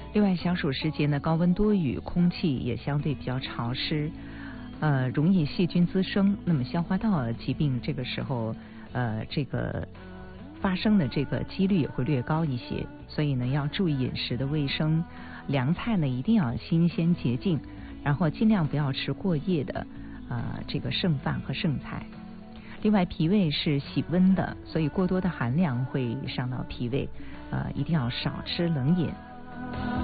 另外，小暑时节呢，高温多雨，空气也相对比较潮湿，容易细菌滋生。那么消化道疾病这个时候，这个发生的这个几率也会略高一些。所以呢，要注意饮食的卫生，凉菜呢一定要新鲜洁净，然后尽量不要吃过夜的这个剩饭和剩菜。另外，脾胃是喜温的，所以过多的寒凉会伤到脾胃，一定要少吃冷饮。